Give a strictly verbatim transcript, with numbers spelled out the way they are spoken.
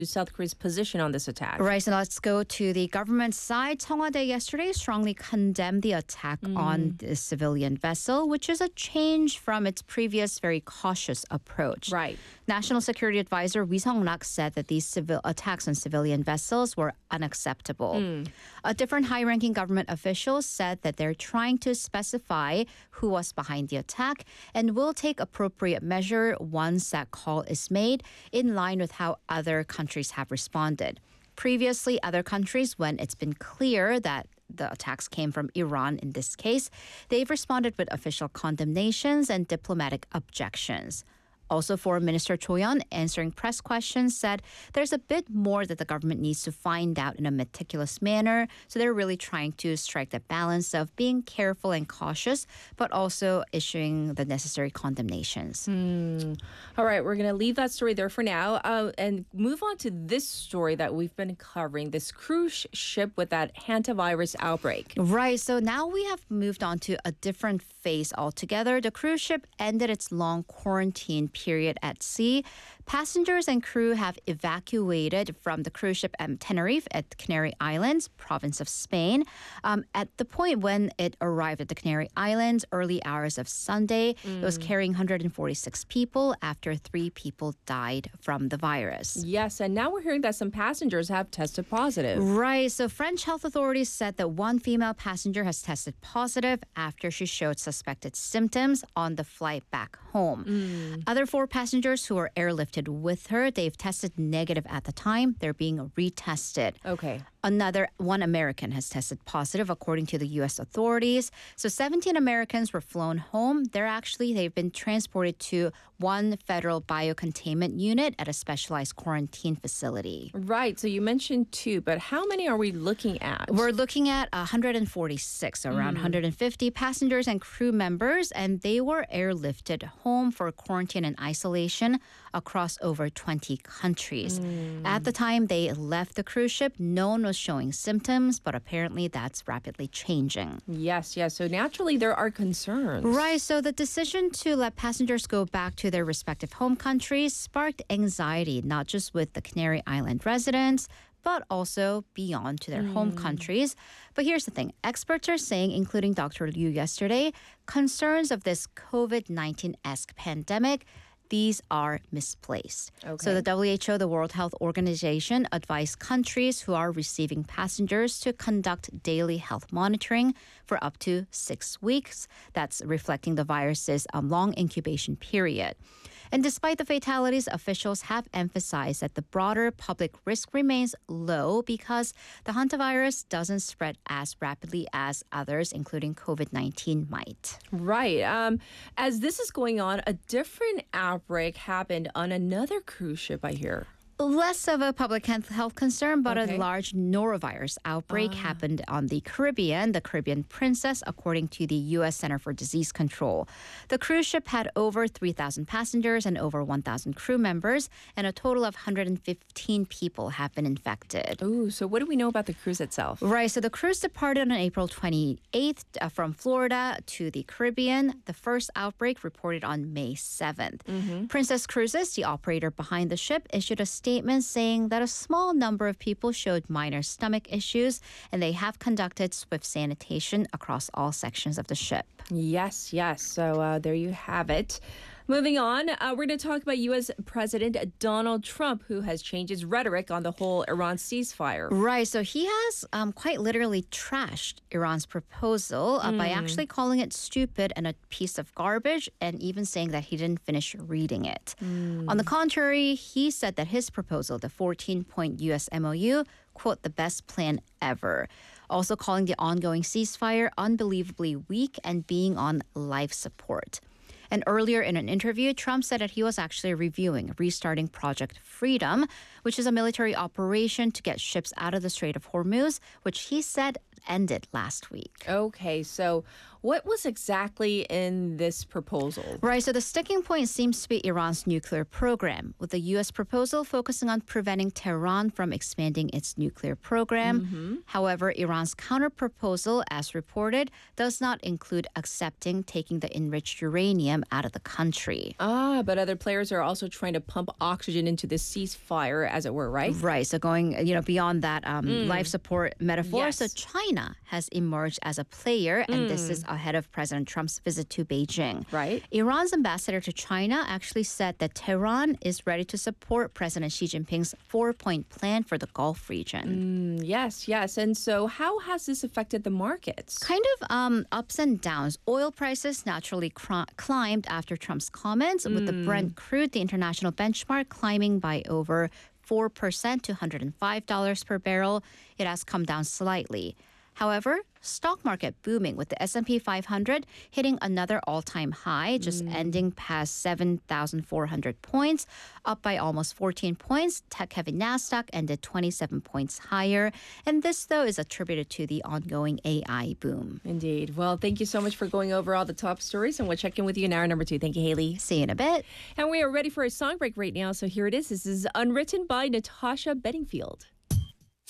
South Korea's position on this attack? Right, so let's go to the government side. Cheongwade yesterday strongly condemned the attack mm. on the civilian vessel, which is a change from its previous very cautious approach. Right. National Security Advisor Wi Sung-rak said that these civil attacks on civilian vessels were unacceptable. Mm. A different high-ranking government official said that they're trying to specify who was behind the attack and will take appropriate measure once that call is made, in line with how other countries have responded. Previously, other countries, when it's been clear that the attacks came from Iran in this case, they've responded with official condemnations and diplomatic objections. Also, Foreign Minister Cho Yeon, answering press questions, said there's a bit more that the government needs to find out in a meticulous manner. So they're really trying to strike that balance of being careful and cautious, but also issuing the necessary condemnations. Hmm. All right, we're going to leave that story there for now uh, and move on to this story that we've been covering, this cruise ship with that hantavirus outbreak. Right, so now we have moved on to a different phase altogether. The cruise ship ended its long quarantine period. period at sea. Passengers and crew have evacuated from the cruise ship M. Tenerife at the Canary Islands, province of Spain. Um, at the point when it arrived at the Canary Islands, early hours of Sunday, mm. it was carrying one hundred forty-six people after three people died from the virus. Yes, and now we're hearing that some passengers have tested positive. Right, so French health authorities said that one female passenger has tested positive after she showed suspected symptoms on the flight back home. Mm. Other four passengers who were airlifted with her, they've tested negative at the time. They're being retested. Okay. Another one American has tested positive, according to the U S authorities. So seventeen Americans were flown home. They're actually, they've been transported to one federal biocontainment unit at a specialized quarantine facility. Right. So you mentioned two, but how many are we looking at? We're looking at one hundred forty-six, so around mm. one hundred fifty passengers and crew members, and they were airlifted home for quarantine and isolation across over twenty countries. Mm. At the time they left the cruise ship, no one was showing symptoms, but apparently that's rapidly changing. Yes, yes. So naturally there are concerns. Right. So the decision to let passengers go back to their respective home countries sparked anxiety, not just with the Canary Island residents, but also beyond to their mm. home countries. But here's the thing. Experts are saying, including Doctor Liu yesterday, concerns of this COVID nineteen-esque pandemic, these are misplaced. Okay. So the W H O, the World Health Organization, advised countries who are receiving passengers to conduct daily health monitoring for up to six weeks. That's reflecting the virus's um, long incubation period. And despite the fatalities, officials have emphasized that the broader public risk remains low because the hantavirus doesn't spread as rapidly as others, including COVID nineteen, might. Right. Um, as this is going on, a different outbreak happened on another cruise ship, I hear. Less of a public health concern, but okay. a large norovirus outbreak ah. happened on the Caribbean, the Caribbean Princess, according to the U S Center for Disease Control. The cruise ship had over three thousand passengers and over one thousand crew members, and a total of one hundred fifteen people have been infected. Ooh, so what do we know about the cruise itself? Right, so the cruise departed on April twenty-eighth uh, from Florida to the Caribbean. The first outbreak reported on May seventh. Mm-hmm. Princess Cruises, the operator behind the ship, issued a statement statement saying that a small number of people showed minor stomach issues and they have conducted swift sanitation across all sections of the ship. Yes, yes. So uh, there you have it. Moving on, uh, we're going to talk about U S President Donald Trump, who has changed his rhetoric on the whole Iran ceasefire. Right. So he has um, quite literally trashed Iran's proposal uh, mm. by actually calling it stupid and a piece of garbage, and even saying that he didn't finish reading it. Mm. On the contrary, he said that his proposal, the fourteen-point U S M O U, quote, the best plan ever. Also calling the ongoing ceasefire unbelievably weak and being on life support. And earlier in an interview, Trump said that he was actually reviewing restarting Project Freedom, which is a military operation to get ships out of the Strait of Hormuz, which he said ended last week. Okay, so What was exactly in this proposal? Right, so the sticking point seems to be Iran's nuclear program, with the U S proposal focusing on preventing Tehran from expanding its nuclear program. Mm-hmm. However, Iran's counterproposal, as reported, does not include accepting taking the enriched uranium out of the country. Ah, but other players are also trying to pump oxygen into the ceasefire, as it were, right? Right, so going you know beyond that um, life support metaphor, Yes. so China has emerged as a player, and this is ahead of President Trump's visit to Beijing. Right. Iran's ambassador to China actually said that Tehran is ready to support President Xi Jinping's four-point plan for the Gulf region. Mm, yes, yes. And so how has this affected the markets? Kind of um, ups and downs. Oil prices naturally cr- climbed after Trump's comments, with the Brent crude, the international benchmark, climbing by over four percent to one hundred five dollars per barrel. It has come down slightly. However, stock market booming, with the S and P five hundred hitting another all-time high, just ending past seven thousand four hundred points, up by almost fourteen points. Tech-heavy Nasdaq ended twenty-seven points higher. And this, though, is attributed to the ongoing A I boom. Indeed. Well, thank you so much for going over all the top stories, and we'll check in with you in hour number two. Thank you, Haley. See you in a bit. And we are ready for a song break right now, so here it is. This is Unwritten by Natasha Bedingfield.